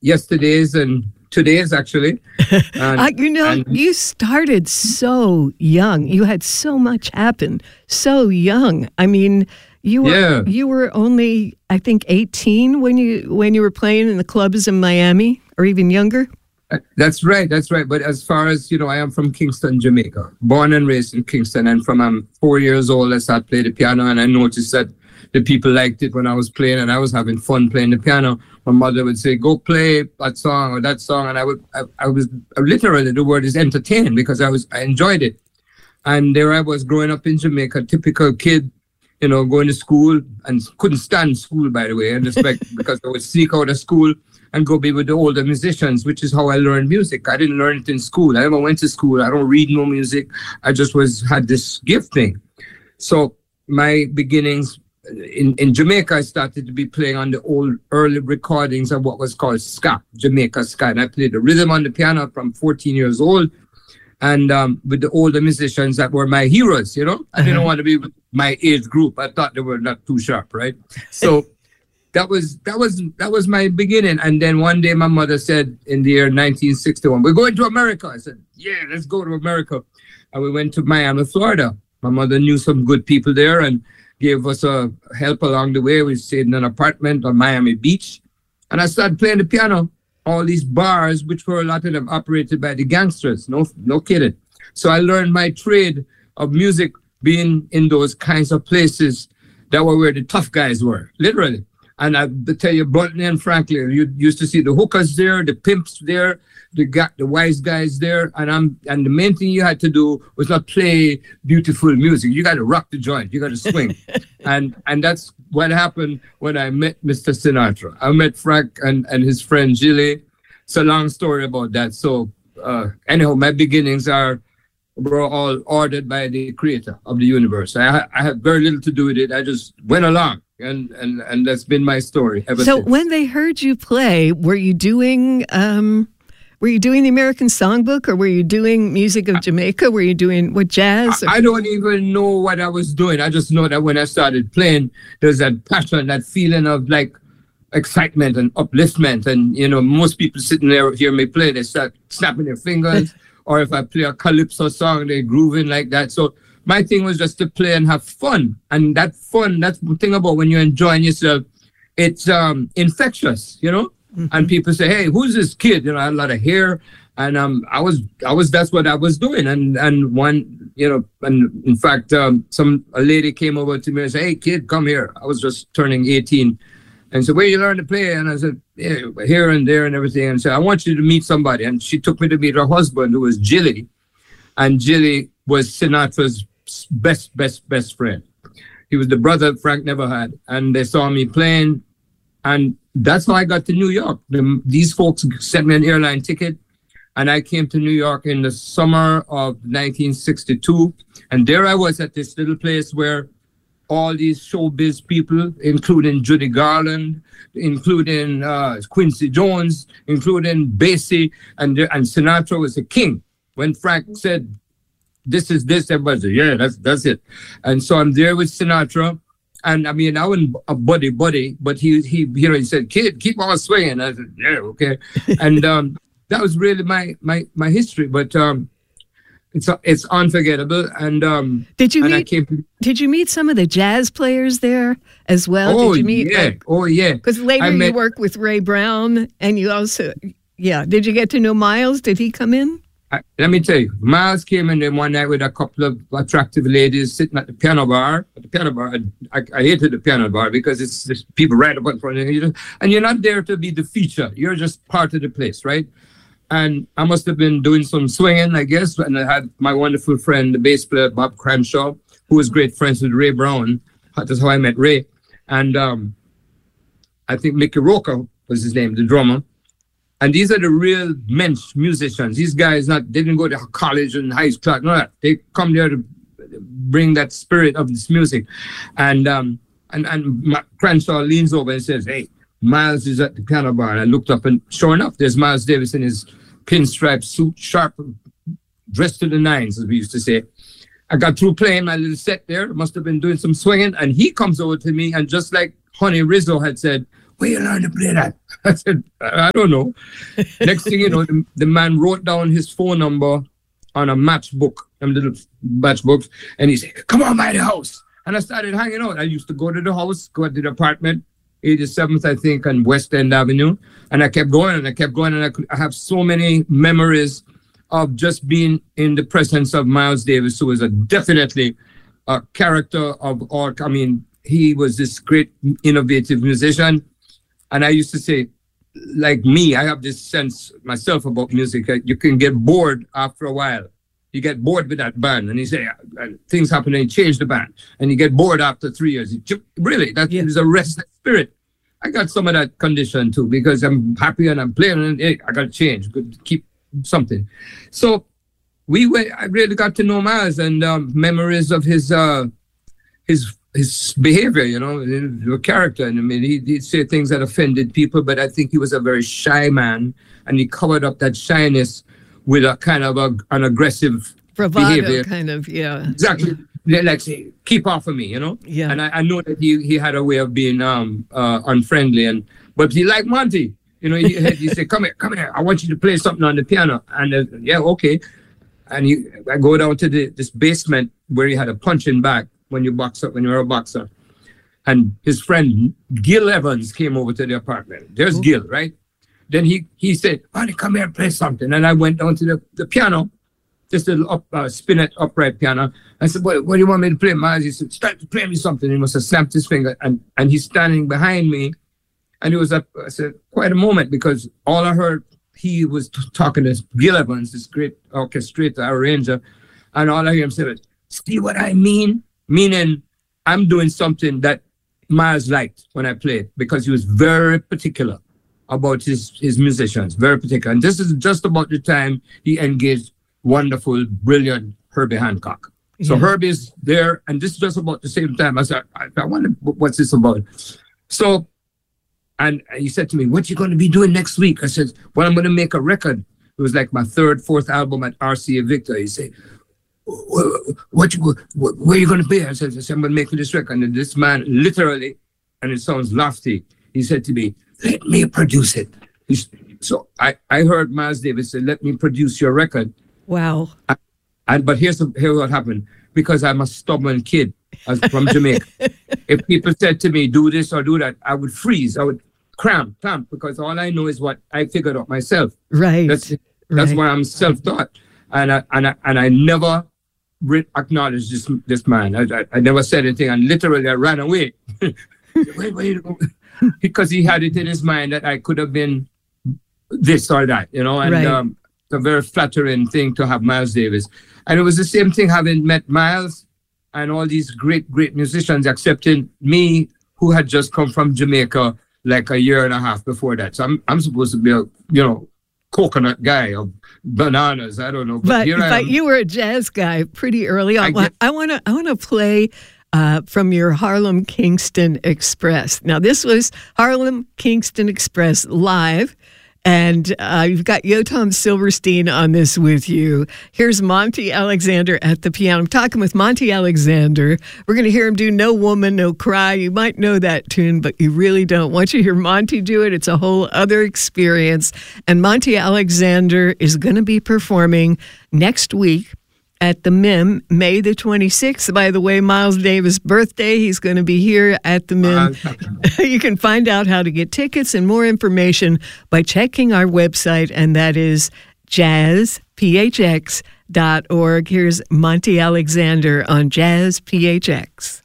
yesterday's and today's actually. And, you started so young. You had so much happen so young. I mean, you were only, I think, 18 when you were playing in the clubs in Miami, or even younger. That's right. But as far as, I am from Kingston, Jamaica, born and raised in Kingston. And from I'm 4 years old, I started playing the piano, and I noticed that the people liked it when I was playing, and I was having fun playing the piano. My mother would say, go play that song or that song. And I was literally, the word is entertained, because I enjoyed it. And there I was growing up in Jamaica, typical kid, going to school, and couldn't stand school, by the way, because I would sneak out of school and go be with the older musicians, which is how I learned music. I didn't learn it in school. I never went to school. I don't read no music. I just had this gift thing. So my beginnings in Jamaica, I started to be playing on the old early recordings of what was called ska, Jamaica ska. And I played the rhythm on the piano from 14 years old. And with the older musicians that were my heroes, I didn't want to be with my age group. I thought they were not too sharp, right? So that was my beginning. And then one day my mother said in the year 1961, we're going to America. I said, yeah, let's go to America. And we went to Miami, Florida. My mother knew some good people there and gave us help along the way. We stayed in an apartment on Miami Beach. And I started playing the piano. All these bars, which were a lot of them operated by the gangsters. No kidding. So I learned my trade of music being in those kinds of places that were where the tough guys were, literally. And I tell you bluntly and frankly, you used to see the hookers there, the pimps there, the wise guys there. And the main thing you had to do was not play beautiful music. You got to rock the joint. You got to swing. and that's what happened when I met Mr. Sinatra. I met Frank and his friend Gilly. It's a long story about that. So anyhow, my beginnings were all ordered by the creator of the universe. I had very little to do with it. I just went along. And that's been my story ever since. So when they heard you play, were you doing the American Songbook, or were you doing music of Jamaica? Were you doing jazz? I don't even know what I was doing. I just know that when I started playing, there's that passion, that feeling of like excitement and upliftment. And, most people sitting there hear me play, they start snapping their fingers. Or if I play a calypso song, they're grooving like that. So my thing was just to play and have fun. And that fun, that's the thing about when you're enjoying yourself, it's infectious, Mm-hmm. And people say, hey, who's this kid? I had a lot of hair. And that's what I was doing. And one, and in fact, a lady came over to me and said, hey, kid, come here. I was just turning 18. And said, where you learn to play? And I said, yeah, here and there and everything. And said, I want you to meet somebody. And she took me to meet her husband, who was Gilly. And Gilly was Sinatra's best friend. He was the brother Frank never had. And they saw me playing. And that's how I got to New York. These folks sent me an airline ticket. And I came to New York in the summer of 1962. And there I was at this little place where all these showbiz people, including Judy Garland, including Quincy Jones, including Basie, and Sinatra was the king. When Frank said, this is this, everybody said, yeah, that's it. And so I'm there with Sinatra. And I mean, I wasn't a buddy, but he said, kid, keep on swinging. I said, yeah, okay. And that was really my history. But it's unforgettable. And did you meet some of the jazz players there as well? Oh, did you meet, yeah. Because later you worked with Ray Brown, and you also, Did you get to know Miles? Did he come in? Let me tell you, Miles came in there one night with a couple of attractive ladies sitting at the piano bar. I hated the piano bar because it's just people right up in front of you, and you're not there to be the feature. You're just part of the place, right? And I must have been doing some swinging, I guess. And I had my wonderful friend, the bass player, Bob Cranshaw, who was great friends with Ray Brown. That's how I met Ray. And I think Mickey Roker was his name, the drummer. And these are the real mensch musicians. These guys they didn't go to college and high school, no, that. They come there to bring that spirit of this music. And Cranshaw leans over and says, hey, Miles is at the piano bar. And I looked up, and sure enough, there's Miles Davis in his pinstripe suit, sharp, dressed to the nines, as we used to say. I got through playing my little set there. Must have been doing some swinging. And he comes over to me, and just like Honey Rizzo had said, where you learn to play that? I said, I don't know. Next thing you know, the man wrote down his phone number on a matchbook, them little matchbooks, and he said, come on by the house. And I started hanging out. I used to go to the house, go to the apartment, 87th, I think, on West End Avenue. And I kept going and I kept going. And I have so many memories of just being in the presence of Miles Davis, who was definitely a character of art. I mean, he was this great, innovative musician. And I used to say, like me, I have this sense myself about music. You can get bored after a while. You get bored with that band, and you say things happen, and you change the band, and you get bored after 3 years. Really, that is a restless spirit. I got some of that condition too, because I'm happy and I'm playing, and hey, I got to change, keep something. So I really got to know Miles, and memories of his behavior, you know, his character. And I mean, he'd say things that offended people, but I think he was a very shy man, and he covered up that shyness with a kind of an aggressive bravado behavior. Kind of, yeah. Exactly. They like say, keep off of me, you know? Yeah. And I know that he had a way of being unfriendly, but he liked Monty. You know, he said, come here, I want you to play something on the piano. And yeah, okay. And I go down to this basement where he had a punching bag when you're a boxer. And his friend, Gil Evans, came over to the apartment. There's Gil, right? Then he said, Monty, come here and play something. And I went down to the piano, just a little spinet upright piano. I said, what do you want me to play, Miles? He said, start to play me something. He must have snapped his finger. And he's standing behind me. And it was I said, quite a moment, because all I heard, he was talking to Gil Evans, this great orchestrator, arranger. And all I hear him say was, see what I mean? Meaning I'm doing something that Miles liked when I played, because he was very particular about his musicians, very particular. And this is just about the time he engaged wonderful, brilliant Herbie Hancock. Yeah. So Herbie's there, and this is just about the same time. I said, I wonder what's this about. So, and he said to me, what you going to be doing next week? I said, well, I'm going to make a record. It was like my fourth album at RCA Victor. He said, where are you going to be? I said, I'm going to make this record. And this man literally, and it sounds lofty, he said to me, let me produce it. So I heard Miles Davis say, let me produce your record. Wow. But here's what happened. Because I'm a stubborn kid from Jamaica. If people said to me, do this or do that, I would freeze. I would cramp, because all I know is what I figured out myself. Right. That's why I'm self-taught. And I never acknowledged this man. I never said anything, and literally I ran away. Wait. Because he had it in his mind that I could have been this or that, you know, and right. It's a very flattering thing to have Miles Davis. And it was the same thing having met Miles and all these great musicians, accepting me, who had just come from Jamaica like a year and a half before that. So I'm supposed to be a, coconut guy of bananas. I don't know. But you were a jazz guy pretty early on. I want to play from your Harlem Kingston Express. Now, this was Harlem Kingston Express live, and you've got Yotam Silverstein on this with you. Here's Monty Alexander at the piano. I'm talking with Monty Alexander. We're going to hear him do No Woman, No Cry. You might know that tune, but you really don't. Once you hear Monty do it, it's a whole other experience. And Monty Alexander is going to be performing next week at the MIM, May the 26th. By the way, Miles Davis' birthday, he's going to be here at the MIM. You can find out how to get tickets and more information by checking our website, and that is jazzphx.org. Here's Monty Alexander on Jazz PHX.